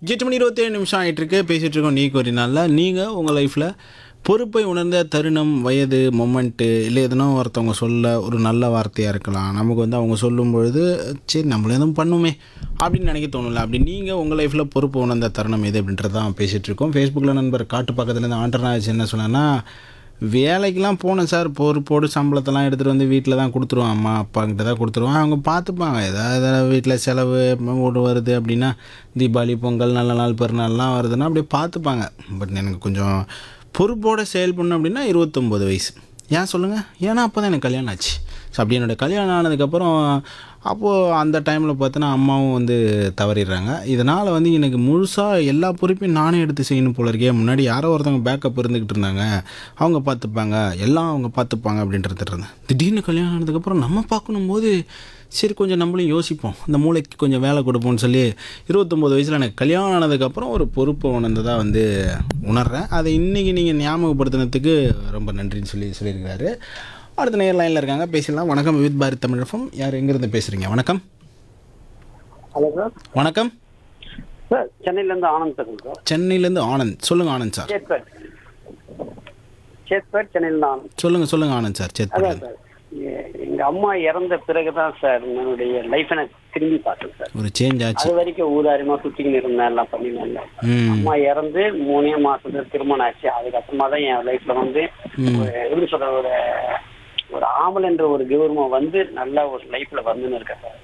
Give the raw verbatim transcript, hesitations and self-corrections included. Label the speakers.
Speaker 1: எட்டு மணி இருபத்தேழு நிமிஷம் ஆகிட்டுருக்கு பேசிகிட்டு இருக்கோம். நீ ஒரு நாளில் நீங்கள் உங்கள் லைஃப்பில் பொறுப்பை உணர்ந்த தருணம், வயது, மொமெண்ட்டு இல்லை எதுனா ஒருத்தவங்க சொல்ல ஒரு நல்ல வார்த்தையாக இருக்கலாம். நமக்கு வந்து அவங்க சொல்லும் பொழுது சரி நம்மளும் எதுவும் பண்ணுமே அப்படின்னு நினைக்க தோணும்ல. அப்படி நீங்கள் உங்கள் லைஃப்பில் பொறுப்பு உணர்ந்த தருணம் எது அப்படின்றது தான் பேசிகிட்டு இருக்கோம். ஃபேஸ்புக்கில் நண்பர் காட்டு பக்கத்துலேருந்து ஆண்டர்னாச்சு என்ன சொன்னேன்னா, வேலைக்கெலாம் போனேன் சார், பொறுப்போடு சம்பளத்தெல்லாம் எடுத்துகிட்டு வந்து வீட்டில் தான் கொடுத்துருவான், அம்மா அப்பாக்கிட்ட தான் கொடுத்துருவான், அவங்க பார்த்துப்பாங்க. ஏதாவது வீட்டில் செலவு ஓடு வருது அப்படின்னா, தீபாவளி, பொங்கல், நல்ல நாள், பெருநாள்லாம் வருதுன்னா அப்படியே பார்த்துப்பாங்க. பட் எனக்கு கொஞ்சம் பொறுப்போடு செயல்படணும் அப்படின்னா இருபத்தொம்போது வயசு. ஏன் சொல்லுங்கள்? ஏன்னா அப்போ தான் எனக்கு கல்யாணம் ஆச்சு. ஸோ அப்படி என்னோடய கல்யாணம் ஆனதுக்கப்புறம் அப்போது அந்த டைமில் பார்த்தோன்னா அம்மாவும் வந்து தவறிடுறாங்க. இதனால் வந்து எனக்கு முழுசாக எல்லா பொறுப்பையும் நானே எடுத்து செய்யணும் போல இருக்கே. முன்னாடி யாரோ ஒருத்தவங்க பேக்கப் இருந்துக்கிட்டு இருந்தாங்க, அவங்க பார்த்துப்பாங்க, எல்லாம் அவங்க பார்த்துப்பாங்க அப்படின்றது இருந்தேன். திடீர்னு கல்யாணம் ஆனதுக்கப்புறம் நம்ம பார்க்கணும் போது சரி கொஞ்சம் நம்மளும் யோசிப்போம், இந்த மூளைக்கு கொஞ்சம் வேலை கொடுப்போம்னு சொல்லி இருபத்தொம்போது வயசில் எனக்கு கல்யாணம் ஆனதுக்கப்புறம் ஒரு பொறுப்பை உணர்ந்ததாக வந்து உணர்கிறேன். அதை இன்றைக்கி நீங்கள் ஞாபகப்படுத்தினதுக்கு ரொம்ப நன்றின்னு சொல்லி சொல்லியிருக்கிறாரு. அடுத்த நேர் லைனில் இருக்காங்க, பேசிடலாம். வணக்கம், வித் பாரத் தமிழ் எஃப்எம். யார் எங்கேருந்து பேசுகிறீங்க? வணக்கம்.
Speaker 2: Hello sir.
Speaker 1: வணக்கம்
Speaker 2: சார், சென்னையிலேருந்து ஆனந்த் பேசுகிறேன் சார்.
Speaker 1: சென்னையிலேருந்து ஆனந்த். சொல்லுங்கள் ஆனந்த் சார்.
Speaker 2: சேத்பேட் சேத்பேட் சென்னையிலேருந்து ஆனந்த்.
Speaker 1: சொல்லுங்கள் சொல்லுங்கள் ஆனந்த் சார்.
Speaker 2: அதான்
Speaker 1: சேத்பேட்.
Speaker 2: சார், எங்கள் அம்மா இறந்த பிறகு தான் சார் என்னுடைய லைஃப்பை நான் திரும்பி பார்த்தேன் சார்.
Speaker 1: ஒரு சேஞ்ச் ஆச்சு.
Speaker 2: அது வரைக்கும் ஊதாரியமாக சுற்றிக்கின்னு இருந்தேன், எல்லாம் பண்ணினேன்.
Speaker 1: ம்
Speaker 2: அம்மா இறந்து மூணே மாசத்துல திருமணம் ஆச்சு. அதுக்கப்புறமா தான் என் லைஃப்ல வந்து ஒரு எப்படி சொல்ற ஒரு ஒரு ஆம்பளைன்ற ஒரு கௌரவம் வந்து நல்ல ஒரு லைஃப்ல வந்துன்னு இருக்கேன் சார்.